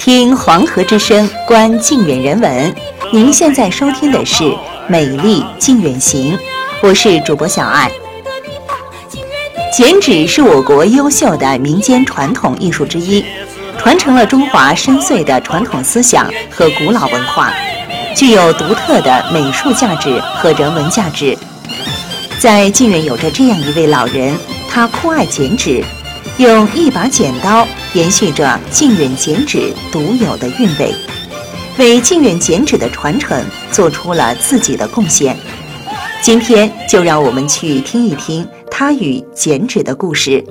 听黄河之声，观靖远人文。您现在收听的是《美丽靖远行》，我是主播小爱。剪纸是我国优秀的民间传统艺术之一，传承了中华深邃的传统思想和古老文化，具有独特的美术价值和人文价值。在靖远有着这样一位老人，他酷爱剪纸，用一把剪刀延续着靖远剪纸独有的韵味，为靖远剪纸的传承做出了自己的贡献。今天就让我们去听一听他与剪纸的故事。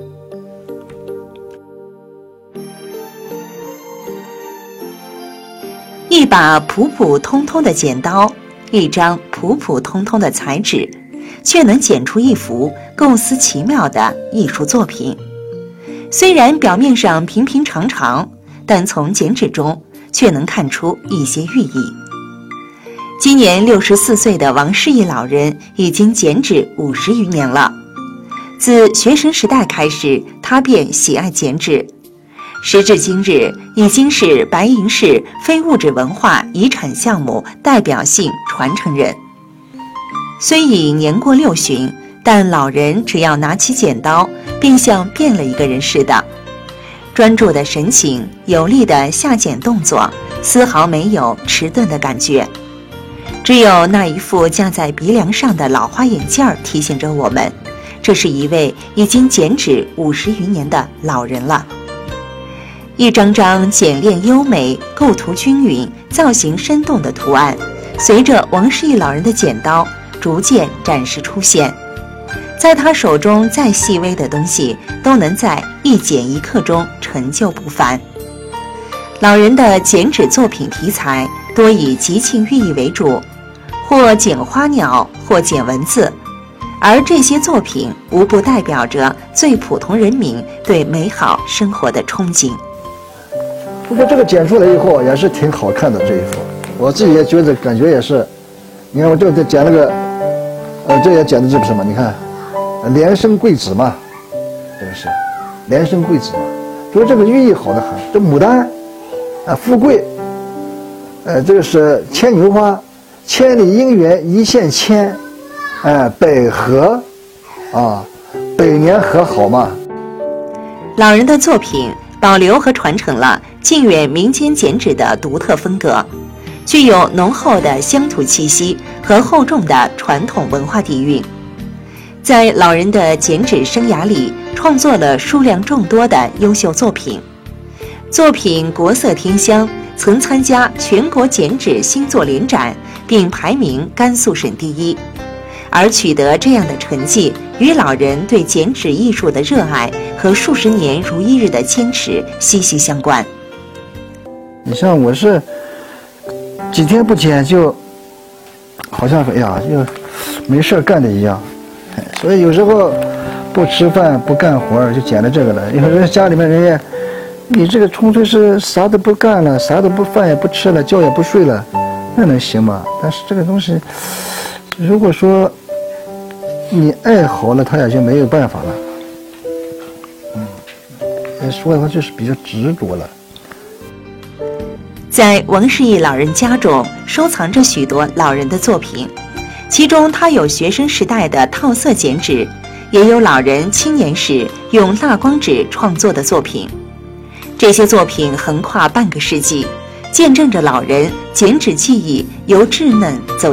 一把普普通通的剪刀，一张普普通通的彩纸，却能剪出一幅构思奇妙的艺术作品。虽然表面上平平常常，但从剪纸中却能看出一些寓意。今年64岁的王世义老人已经剪纸50余年了。自学生时代开始，他便喜爱剪纸，时至今日已经是白银市非物质文化遗产项目代表性传承人。虽已年过60，但老人只要拿起剪刀，便像变了一个人似的，专注的神情，有力的下剪动作，丝毫没有迟钝的感觉。只有那一副架在鼻梁上的老花眼镜提醒着我们，这是一位已经剪纸50余年的老人了。一张张剪练优美、构图均匀、造型生动的图案，随着王世义老人的剪刀逐渐展示出现。在他手中再细微的东西，都能在一剪一刻中成就不凡。老人的剪纸作品题材多以吉庆寓意为主，或剪花鸟，或剪文字，而这些作品无不代表着最普通人民对美好生活的憧憬。 不过这个剪出来以后也是挺好看的，这一幅我自己也觉得感觉也是。你看我这个剪了个这也剪的这不是吗？你看连生贵子嘛，这个是连生贵子嘛，所以这个寓意好得很。这牡丹啊，富贵，这个是牵牛花，千里姻缘一线牵，百合啊，百年和好嘛。 老人的作品保留和传承了靖远民间剪纸的独特风格，具有浓厚的乡土气息和厚重的传统文化底蕴。在老人的剪纸生涯里，创作了数量众多的优秀作品，作品国色天香，曾参加全国剪纸新作联展，并排名甘肃省第1。而取得这样的成绩，与老人对剪纸艺术的热爱和数十年如一日的坚持息息相关。 你像我是几天不剪，就好像哎呀就没事干的一样，所以有时候不吃饭不干活就剪了这个了。有时候家里面人家，你这个纯粹是啥都不干了，啥都不饭也不吃了，觉也不睡了，那能行吗？但是这个东西，如果说你爱好了，他也就没有办法了。说的话就是比较执着了。 在王世义老人家中收藏着许多老人的作品，其中他有学生时代的套色剪纸，也有老人青年时用蜡光纸创作的作品。这些作品横跨半个世纪，见证着老人剪纸技艺由稚嫩走